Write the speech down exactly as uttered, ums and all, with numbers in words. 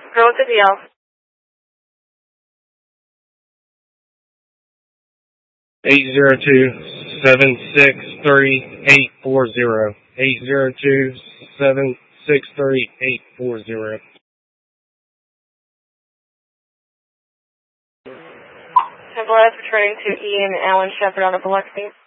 Girl, what's the deal? Eight zero two seven six three eight four zero. Eight zero two seven six three eight four zero. Temple S returning to Ian Allen Shepherd on a Biloxi.